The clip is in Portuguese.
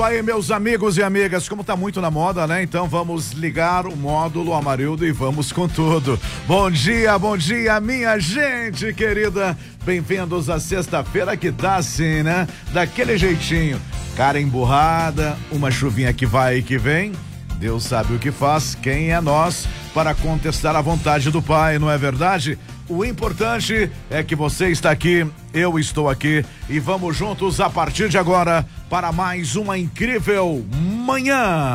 Aí, meus amigos e amigas, como tá muito na moda, né? Então vamos ligar o módulo Amarildo e vamos com tudo. Bom dia, minha gente querida. Bem-vindos à sexta-feira que tá assim, né? Daquele jeitinho. Cara emburrada, uma chuvinha que vai e que vem. Deus sabe o que faz, quem é nós para contestar a vontade do Pai, não é verdade? O importante é que você está aqui, eu estou aqui e vamos juntos a partir de agora para mais uma incrível manhã.